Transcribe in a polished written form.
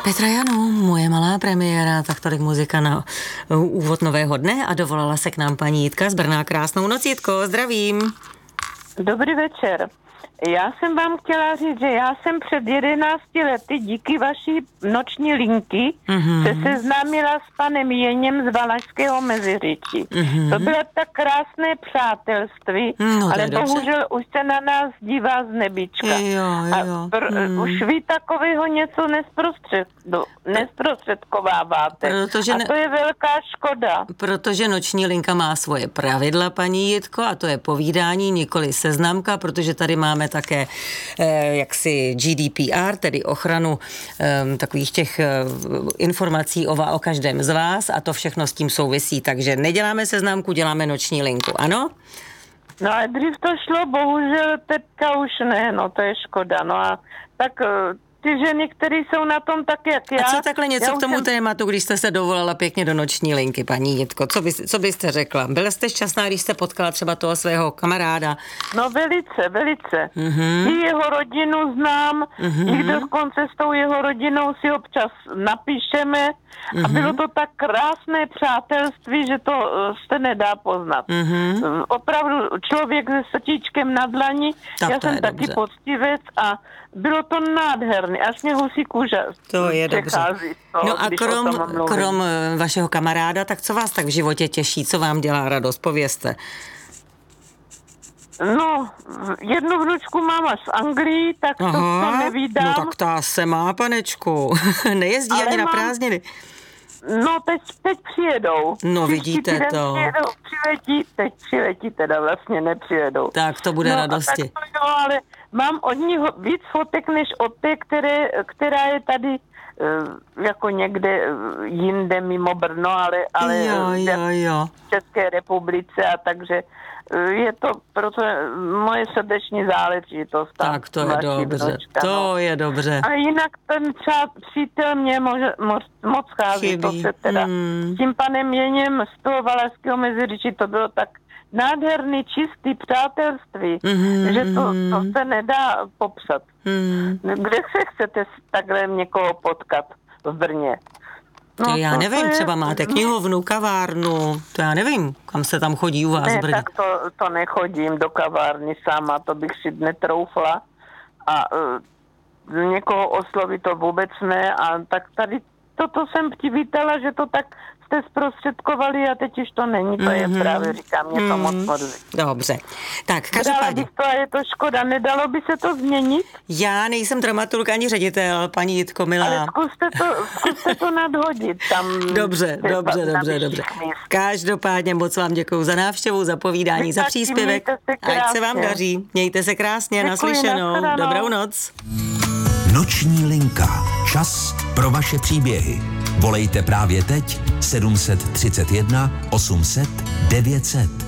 Petra Janu, moje malá premiéra, tak tolik muzika na úvod nového dne a dovolala se k nám paní Jitka z Brna. Krásnou noc, Jitko, zdravím. Dobrý večer. Já jsem vám chtěla říct, že já jsem před 11 lety díky vaší noční linky se seznámila s panem Jeněm z Valašského Meziříčí. To bylo tak krásné přátelství, ale bohužel už se na nás dívá z nebička. Už vy takového něco nesprostředkováváte. A to je velká škoda. Protože noční linka má svoje pravidla, paní Jitko, a to je povídání, nikoli seznamka, protože tady máme také jaksi GDPR, tedy ochranu takových těch informací o každém z vás a to všechno s tím souvisí. Takže neděláme seznamku, děláme noční linku, ano? No a dřív to šlo, bohužel teďka už ne, no to je škoda. No a tak ty ženy, které jsou na tom tak, jak já... A co takhle něco k tomu tématu, když jste se dovolala pěkně do noční linky, paní Jitko? Co byste řekla? Byla jste šťastná, když jste potkala třeba toho svého kamaráda? No velice. I jeho rodinu znám, i dokonce s tou jeho rodinou si občas napíšeme a bylo to tak krásné přátelství, že to se nedá poznat. Opravdu člověk se srdíčkem na dlani, já jsem taky poctivec a bylo to nádherné, až mě husí kůže. To je dobře. No a krom vašeho kamaráda, tak co vás tak v životě těší, co vám dělá radost, povězte. No, jednu vnučku mám až z Anglii, tak to nevídám. No tak ta se má, panečku. Nejezdí ani na prázdniny. No, teď přijedou. No, vidíte to. Teď přiletí, teda vlastně nepřijedou. Tak to bude radosti. Ale mám od ní víc fotek, než od té, která je tady jako někde jinde mimo Brno, ale v České republice a takže je to proto moje srdeční záležitost. Tak to je dobře, je dobře. A jinak ten přítel mě moc chází, to se teda s tím panem Jeněm z toho Valašského Meziříčí, to bylo tak nádherný, čistý přátelství, že to se nedá popsat. Kde se chcete takhle někoho potkat v Brně? No, já nevím, třeba máte knihovnu, kavárnu, to já nevím, kam se tam chodí u vás v Brně. Tak to nechodím do kavárny sama, to bych si netroufla a někoho oslovit to vůbec ne a tak tady toto jsem přivítala, že to tak jste zprostředkovali a teď už to není, to je právě, říkám, mě to moc mrzí. Dobře. Tak, každopádně. Je to škoda, nedalo by se to změnit? Já nejsem dramaturg ani ředitel, paní Jitko, milá. Ale zkuste to nadhodit tam. Dobře. Každopádně moc vám děkuju za návštěvu, za povídání, za příspěvek. Ať se vám daří. Mějte se krásně, naslyšenou. Dobrou noc. Noční linka. Čas pro vaše příběhy. Volejte právě teď 731 800 900.